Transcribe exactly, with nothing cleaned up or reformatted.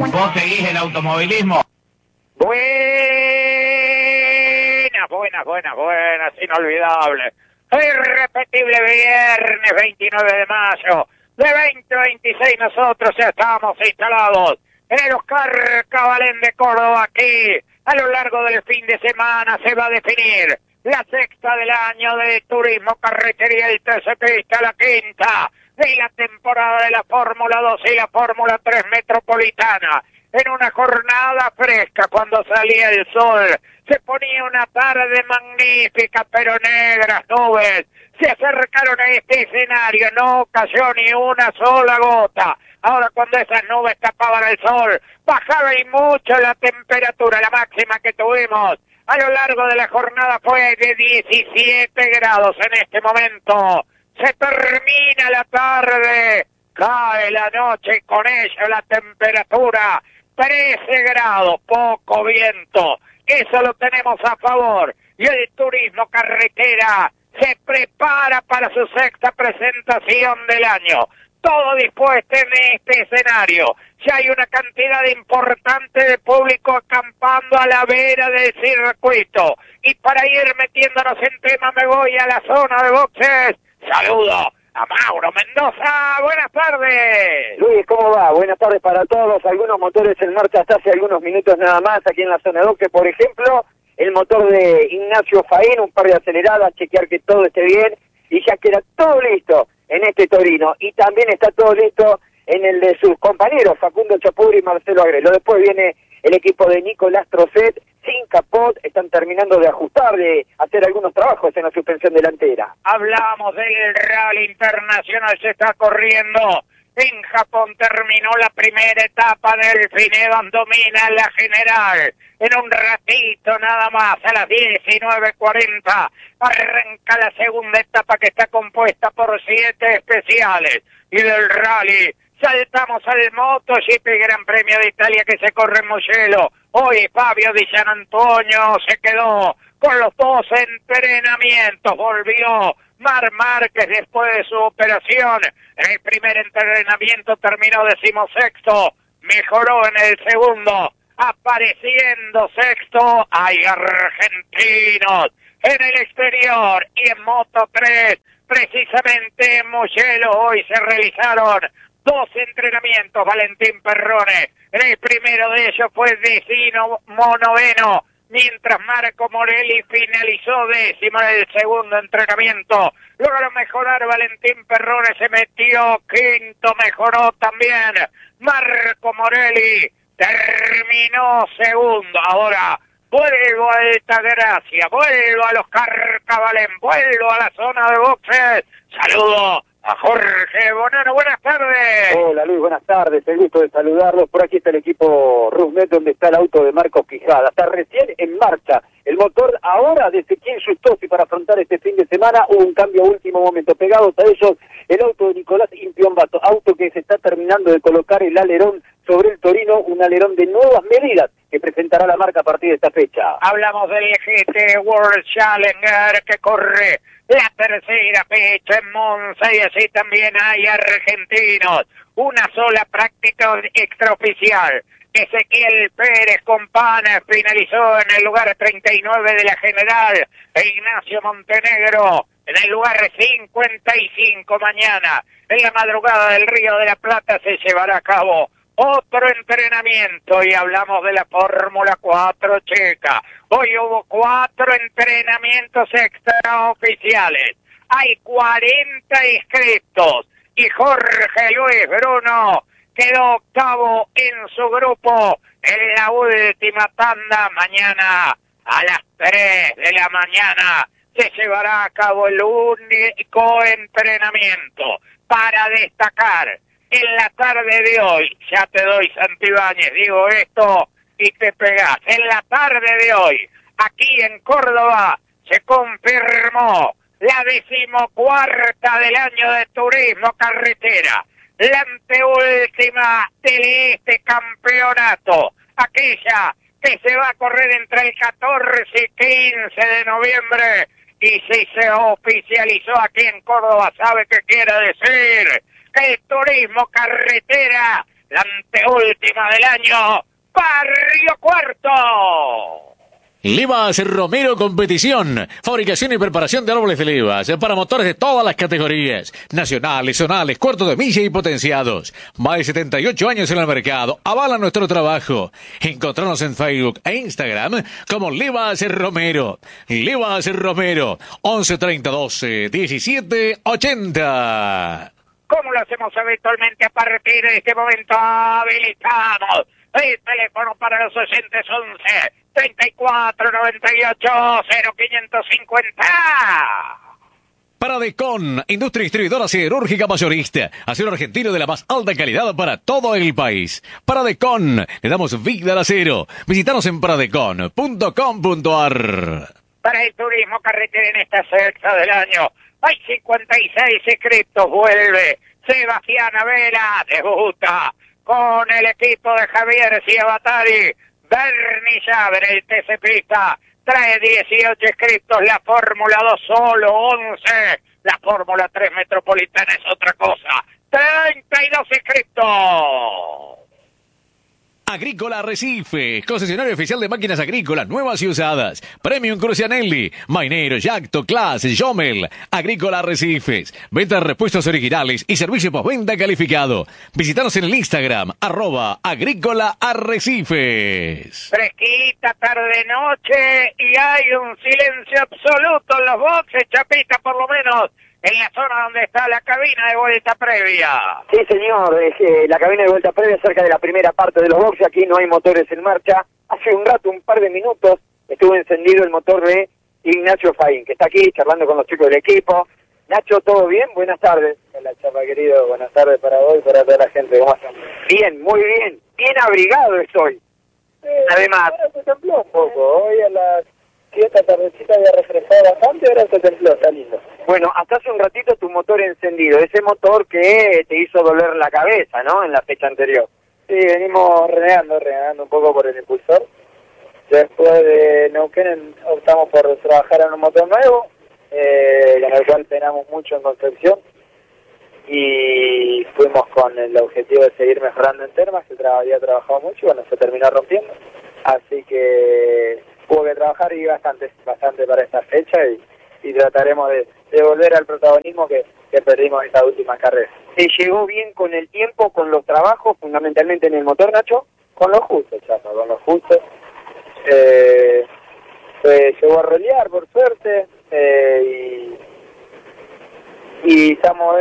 ¿Vos seguís el automovilismo? Buenas, buenas, buenas, buenas, inolvidable. Irrepetible viernes veintinueve de mayo de veinte veintiséis. Nosotros ya estamos instalados en el Oscar Cabalén de Córdoba. Aquí, a lo largo del fin de semana, se va a definir la sexta del año de turismo, carretería, el trece pista, la quinta de la temporada de la Fórmula dos y la Fórmula tres metropolitana. En una jornada fresca, cuando salía el sol, se ponía una tarde magnífica, pero negras nubes se acercaron a este escenario, no cayó ni una sola gota. Ahora, cuando esas nubes tapaban el sol, bajaba y mucho la temperatura. La máxima que tuvimos a lo largo de la jornada fue de diecisiete grados. En este momento se termina la tarde, cae la noche y con ella la temperatura trece grados, poco viento. Eso lo tenemos a favor. Y el turismo carretera se prepara para su sexta presentación del año. Todo dispuesto en este escenario. Ya hay una cantidad importante de público acampando a la vera del circuito. Y para ir metiéndonos en tema, me voy a la zona de boxes. Saludo a Mauro Mendoza. Buenas tardes. Luis, ¿cómo va? Buenas tardes para todos. Algunos motores en marcha hasta hace algunos minutos nada más aquí en la zona de boxes. Por ejemplo, el motor de Ignacio Faín, un par de aceleradas, chequear que todo esté bien. Y ya queda todo listo en este Torino. Y también está todo listo en el de sus compañeros, Facundo Chapuri y Marcelo Agrelo. Después viene el equipo de Nicolás Trocet, sin capot, están terminando de ajustar, de hacer algunos trabajos en la suspensión delantera. Hablamos del Rally Internacional, se está corriendo. En Japón terminó la primera etapa del Finedan, domina la general. En un ratito nada más, a las diecinueve cuarenta, arranca la segunda etapa que está compuesta por siete especiales. Y del Rally saltamos al MotoGP Gran Premio de Italia que se corre en Mugello. Hoy Fabio Di Gian Antonio se quedó con los dos entrenamientos. Volvió Marc Márquez después de su operación. En el primer entrenamiento terminó decimosexto. Mejoró en el segundo, apareciendo sexto. Hay argentinos en el exterior y en Moto tres, precisamente en Mugello, hoy se realizaron dos entrenamientos. Valentín Perrone, en el primero de ellos fue decimo noveno, mientras Marco Morelli finalizó décimo en el segundo entrenamiento. Logró mejorar Valentín Perrone, se metió quinto, mejoró también Marco Morelli, terminó segundo. Ahora vuelvo a Altagracia, vuelvo a los Carcabalén, vuelvo a la zona de boxes. Saludo a Jorge Bonano, buenas tardes. Hola Luis, buenas tardes, el gusto de saludarlos. Por aquí está el equipo Rusnet, donde está el auto de Marcos Quijada. Está recién en marcha el motor ahora de Ezequiel Justosi para afrontar este fin de semana. Hubo un cambio a último momento, pegados a ellos el auto de Nicolás Impiombato, auto que se está terminando de colocar el alerón sobre el Torino, un alerón de nuevas medidas que presentará la marca a partir de esta fecha. Hablamos del G T World Challenger que corre la tercera fecha en Monza y así también hay argentinos. Una sola práctica extraoficial. Ezequiel Pérez Compana finalizó en el lugar treinta y nueve de la general. E Ignacio Montenegro en el lugar cincuenta y cinco. Mañana, en la madrugada del Río de la Plata, se llevará a cabo otro entrenamiento y hablamos de la Fórmula cuatro checa. Hoy hubo cuatro entrenamientos extraoficiales. Hay cuarenta inscritos y Jorge Luis Bruno quedó octavo en su grupo en la última tanda. Mañana a las tres de la mañana se llevará a cabo el único entrenamiento. Para destacar, en la tarde de hoy, ya te doy Santibáñez, digo esto y te pegás. En la tarde de hoy, aquí en Córdoba, se confirmó la decimocuarta del año de turismo carretera, la anteúltima de este campeonato, aquella que se va a correr entre el catorce y quince de noviembre, y si se oficializó aquí en Córdoba, ¿sabe qué quiere decir? Que el turismo carretera la anteúltima del año, Barrio Cuarto. Levas Romero Competición, fabricación y preparación de árboles de levas para motores de todas las categorías, nacionales, zonales, cuartos de milla y potenciados. Más de setenta y ocho años en el mercado, avala nuestro trabajo. Encontrarnos en Facebook e Instagram como Levas Romero. Levas Romero, once treinta doce diecisiete ochenta. Como lo hacemos habitualmente, a partir de este momento habilitamos el teléfono para los oyentes: once treinta y cuatro noventa y ocho cero quinientos cincuenta. Paradecon, industria distribuidora siderúrgica mayorista, acero argentino de la más alta calidad para todo el país. Paradecon, le damos vida al acero. Visítanos en paradecon punto com punto ar. Para el turismo carretera en esta sexta del año, hay cincuenta y seis inscriptos. Vuelve Sebastián Vela, debuta con el equipo de Javier Ciabatari. Bernie Llaver, el T C Pista, trae dieciocho inscriptos. La Fórmula dos solo once. La Fórmula tres Metropolitana es otra cosa. treinta y dos inscriptos. Agrícola Arrecife, concesionario oficial de máquinas agrícolas nuevas y usadas. Premium Crucianelli, Mainero, Yacto, Class, Jomel. Agrícola Arrecifes, venta de repuestos originales y servicio postventa calificado. Visítanos en el Instagram, arroba Agrícola Arrecifes. Fresquita, tarde-noche, y hay un silencio absoluto en los boxes, Chapita, por lo menos en la zona donde está la cabina de vuelta previa. Sí, señor, es, eh, la cabina de vuelta previa cerca de la primera parte de los boxes. Aquí no hay motores en marcha. Hace un rato, un par de minutos, estuvo encendido el motor de Ignacio Faín, que está aquí charlando con los chicos del equipo. Nacho, ¿todo bien? Buenas tardes. Hola, Chapa, querido. Buenas tardes para vos y para toda la gente. ¿Cómo están? Bien, muy bien. Bien abrigado estoy. Eh, Además, ahora se templó un poco. Hoy a las siete tardecita había refrescado bastante, ahora se templó, está lindo. bueno, hasta hace un ratito tu motor encendido, ese motor que te hizo doler la cabeza, ¿no? En la fecha anterior. Sí, venimos renegando, renegando un poco por el impulsor. Después de Neuquén optamos por trabajar en un motor nuevo, eh, con el cual penamos mucho en construcción. Y fuimos con el objetivo de seguir mejorando en Termas, que tra- había trabajado mucho y bueno, se terminó rompiendo. Así que hubo que trabajar y bastante, bastante para esta fecha y, y trataremos de, de volver al protagonismo que, que perdimos en esta última carrera. ¿Te llegó bien con el tiempo, con los trabajos, fundamentalmente en el motor, Nacho? Con lo justo, Chapa, con lo justo. Eh, se llegó a rolear, por suerte, eh, y, y estamos